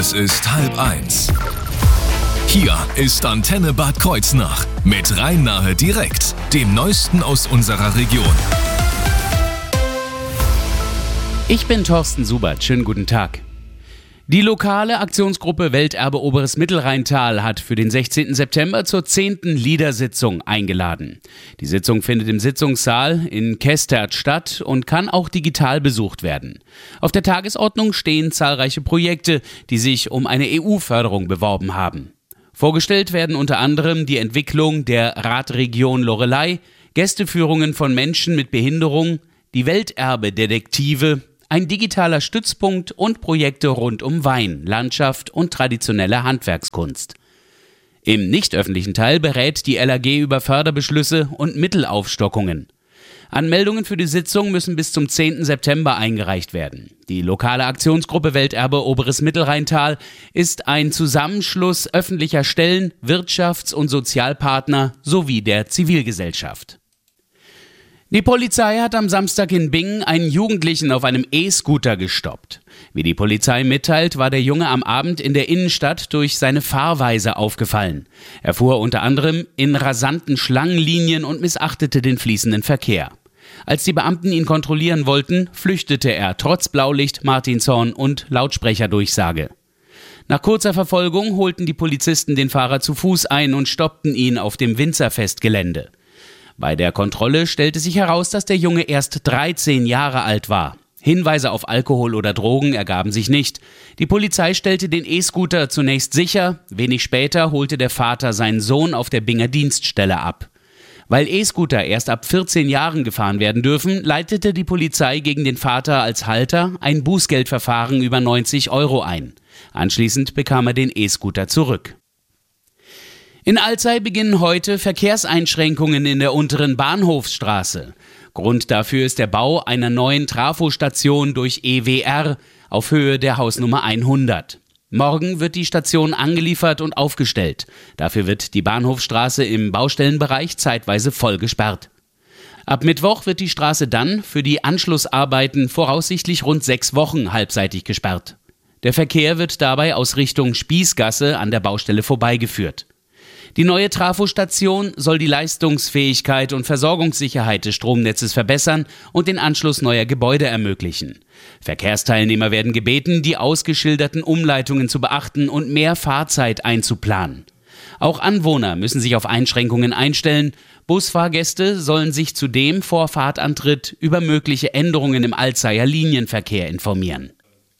Es ist 12:30. Hier ist Antenne Bad Kreuznach mit Rhein-Nahe direkt, dem Neuesten aus unserer Region. Ich bin Thorsten Subert, schönen guten Tag. Die lokale Aktionsgruppe Welterbe Oberes Mittelrheintal hat für den 16. September zur 10. Liedersitzung eingeladen. Die Sitzung findet im Sitzungssaal in Kestert statt und kann auch digital besucht werden. Auf der Tagesordnung stehen zahlreiche Projekte, die sich um eine EU-Förderung beworben haben. Vorgestellt werden unter anderem die Entwicklung der Radregion Loreley, Gästeführungen von Menschen mit Behinderung, die Welterbe-Detektive, ein digitaler Stützpunkt und Projekte rund um Wein, Landschaft und traditionelle Handwerkskunst. Im nicht öffentlichen Teil berät die LAG über Förderbeschlüsse und Mittelaufstockungen. Anmeldungen für die Sitzung müssen bis zum 10. September eingereicht werden. Die lokale Aktionsgruppe Welterbe Oberes Mittelrheintal ist ein Zusammenschluss öffentlicher Stellen, Wirtschafts- und Sozialpartner sowie der Zivilgesellschaft. Die Polizei hat am Samstag in Bingen einen Jugendlichen auf einem E-Scooter gestoppt. Wie die Polizei mitteilt, war der Junge am Abend in der Innenstadt durch seine Fahrweise aufgefallen. Er fuhr unter anderem in rasanten Schlangenlinien und missachtete den fließenden Verkehr. Als die Beamten ihn kontrollieren wollten, flüchtete er trotz Blaulicht, Martinshorn und Lautsprecherdurchsage. Nach kurzer Verfolgung holten die Polizisten den Fahrer zu Fuß ein und stoppten ihn auf dem Winzerfestgelände. Bei der Kontrolle stellte sich heraus, dass der Junge erst 13 Jahre alt war. Hinweise auf Alkohol oder Drogen ergaben sich nicht. Die Polizei stellte den E-Scooter zunächst sicher. Wenig später holte der Vater seinen Sohn auf der Binger Dienststelle ab. Weil E-Scooter erst ab 14 Jahren gefahren werden dürfen, leitete die Polizei gegen den Vater als Halter ein Bußgeldverfahren über 90 € ein. Anschließend bekam er den E-Scooter zurück. In Alzey beginnen heute Verkehrseinschränkungen in der unteren Bahnhofsstraße. Grund dafür ist der Bau einer neuen Trafostation durch EWR auf Höhe der Hausnummer 100. Morgen wird die Station angeliefert und aufgestellt. Dafür wird die Bahnhofsstraße im Baustellenbereich zeitweise voll gesperrt. Ab Mittwoch wird die Straße dann für die Anschlussarbeiten voraussichtlich rund 6 Wochen halbseitig gesperrt. Der Verkehr wird dabei aus Richtung Spießgasse an der Baustelle vorbeigeführt. Die neue Trafostation soll die Leistungsfähigkeit und Versorgungssicherheit des Stromnetzes verbessern und den Anschluss neuer Gebäude ermöglichen. Verkehrsteilnehmer werden gebeten, die ausgeschilderten Umleitungen zu beachten und mehr Fahrzeit einzuplanen. Auch Anwohner müssen sich auf Einschränkungen einstellen. Busfahrgäste sollen sich zudem vor Fahrtantritt über mögliche Änderungen im Alzeyer Linienverkehr informieren.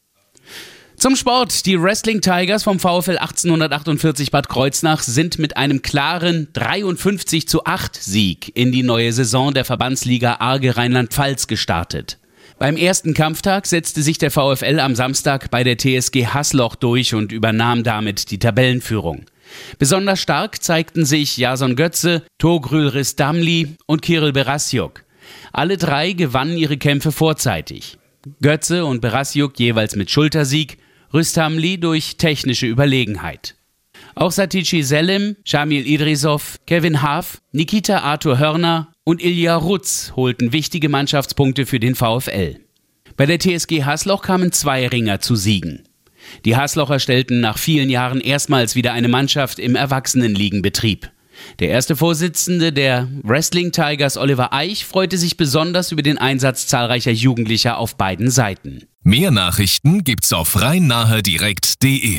Zum Sport. Die Wrestling Tigers vom VfL 1848 Bad Kreuznach sind mit einem klaren 53:8 Sieg in die neue Saison der Verbandsliga Arge Rheinland-Pfalz gestartet. Beim ersten Kampftag setzte sich der VfL am Samstag bei der TSG Hasloch durch und übernahm damit die Tabellenführung. Besonders stark zeigten sich Jason Götze, Togrül Ristamli und Kirill Berassiuk. Alle 3 gewannen ihre Kämpfe vorzeitig. Götze und Berassiuk jeweils mit Schultersieg, Rüstamli durch technische Überlegenheit. Auch Satici Selim, Shamil Idrisov, Kevin Haaf, Nikita Arthur Hörner und Ilja Rutz holten wichtige Mannschaftspunkte für den VfL. Bei der TSG Hasloch kamen 2 Ringer zu Siegen. Die Haslocher stellten nach vielen Jahren erstmals wieder eine Mannschaft im Erwachsenenligenbetrieb. Der erste Vorsitzende der Wrestling Tigers, Oliver Eich, freute sich besonders über den Einsatz zahlreicher Jugendlicher auf beiden Seiten. Mehr Nachrichten gibt's auf rhein-nahe-direkt.de.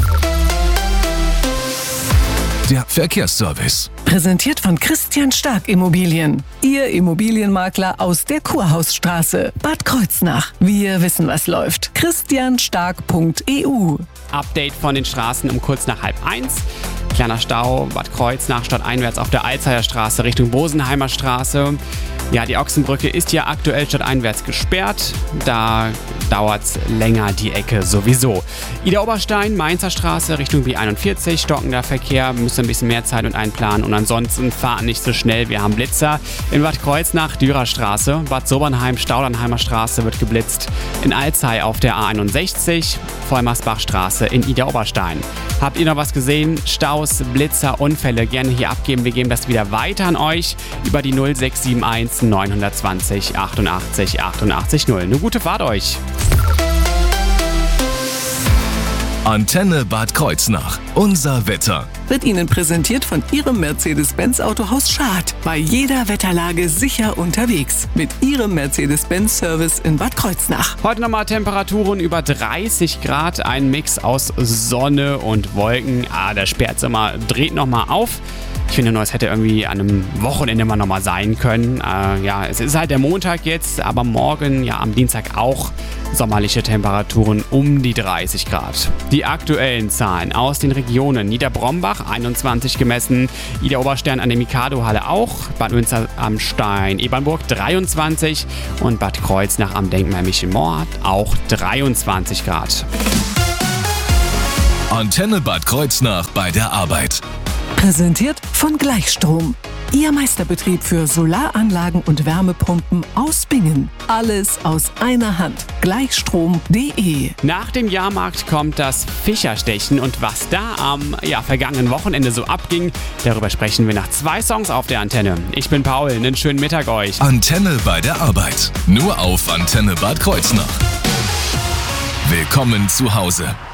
Der Verkehrsservice. Präsentiert von Christian Stark Immobilien. Ihr Immobilienmakler aus der Kurhausstraße, Bad Kreuznach. Wir wissen, was läuft. christianstark.eu. Update von den Straßen um kurz nach 12:30. Kleiner Stau, Bad Kreuznach stadteinwärts auf der Alzeyer Straße Richtung Bosenheimer Straße. Ja, die Ochsenbrücke ist ja aktuell stadteinwärts gesperrt. Da dauert es länger, die Ecke sowieso. Ida Oberstein, Mainzer Straße Richtung B41, stockender Verkehr, müsst ihr ein bisschen mehr Zeit und einplanen. Und ansonsten fahrt nicht so schnell, wir haben Blitzer. In Bad Kreuznach, Dürerstraße, Bad Sobernheim, Staudernheimer Straße wird geblitzt. In Alzey auf der A61, Vollmersbachstraße in Ida Oberstein. Habt ihr noch was gesehen? Staus, Blitzer, Unfälle gerne hier abgeben. Wir geben das wieder weiter an euch über die 0671 920 88 88 0. Eine gute Fahrt euch! Antenne Bad Kreuznach. Unser Wetter. Wird Ihnen präsentiert von Ihrem Mercedes-Benz Autohaus Schad. Bei jeder Wetterlage sicher unterwegs. Mit Ihrem Mercedes-Benz Service in Bad Kreuznach. Heute nochmal Temperaturen über 30 Grad, ein Mix aus Sonne und Wolken. Der Spätsommer dreht nochmal auf. Ich finde nur, es hätte irgendwie an einem Wochenende mal nochmal sein können. Es ist halt der Montag jetzt, aber morgen, am Dienstag auch sommerliche Temperaturen um die 30 Grad. Die aktuellen Zahlen aus den Regionen: Niederbrombach 21 gemessen, Idar-Oberstern an der Mikado-Halle auch, Bad Münster am Stein, Ebernburg 23 und Bad Kreuznach am Denkmal Michelmord auch 23 Grad. Antenne Bad Kreuznach bei der Arbeit. Präsentiert von Gleichstrom. Ihr Meisterbetrieb für Solaranlagen und Wärmepumpen aus Bingen. Alles aus einer Hand. Gleichstrom.de. Nach dem Jahrmarkt kommt das Fischerstechen und was da am vergangenen Wochenende so abging, darüber sprechen wir nach 2 Songs auf der Antenne. Ich bin Paul, einen schönen Mittag euch. Antenne bei der Arbeit. Nur auf Antenne Bad Kreuznach. Willkommen zu Hause.